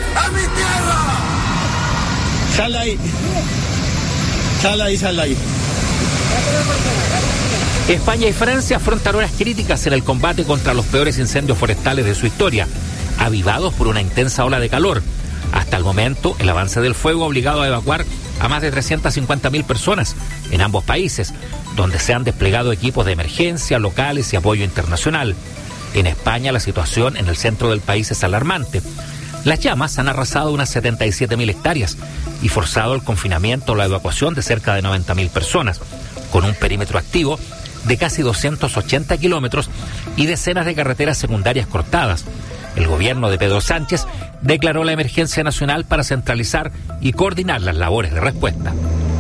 ¡A mi tierra! Sal de ahí. España y Francia afrontan horas críticas en el combate contra los peores incendios forestales de su historia, avivados por una intensa ola de calor. Hasta el momento, el avance del fuego ha obligado a evacuar a más de 350.000 personas en ambos países, donde se han desplegado equipos de emergencia, locales y apoyo internacional. En España, la situación en el centro del país es alarmante. Las llamas han arrasado unas 77.000 hectáreas y forzado el confinamiento o la evacuación de cerca de 90.000 personas, con un perímetro activo de casi 280 kilómetros y decenas de carreteras secundarias cortadas. El gobierno de Pedro Sánchez declaró la emergencia nacional para centralizar y coordinar las labores de respuesta.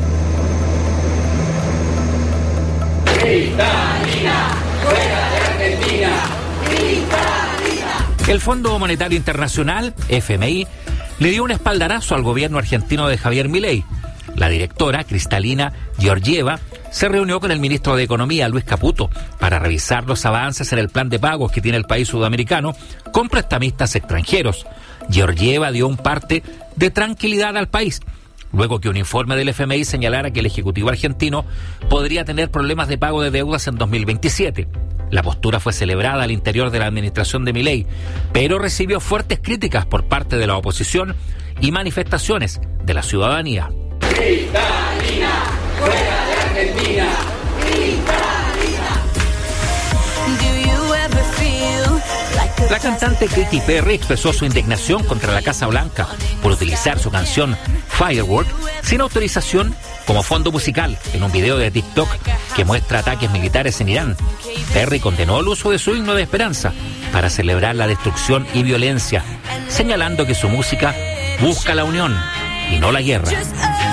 ¡Cristalina! ¡Fuera de Argentina! ¡Cristalina! El Fondo Monetario Internacional, FMI, le dio un espaldarazo al gobierno argentino de Javier Milei. La directora, Kristalina Georgieva, se reunió con el ministro de Economía, Luis Caputo, para revisar los avances en el plan de pagos que tiene el país sudamericano con prestamistas extranjeros. Georgieva dio un parte de tranquilidad al país, luego que un informe del FMI señalara que el Ejecutivo argentino podría tener problemas de pago de deudas en 2027. La postura fue celebrada al interior de la administración de Milei, pero recibió fuertes críticas por parte de la oposición y manifestaciones de la ciudadanía. ¡Cristalina! ¡Fuera de Argentina! ¡Cristalina! La cantante Katy Perry expresó su indignación contra la Casa Blanca por utilizar su canción Firework sin autorización como fondo musical en un video de TikTok que muestra ataques militares en Irán. Perry condenó el uso de su himno de esperanza para celebrar la destrucción y violencia, señalando que su música busca la unión y no la guerra.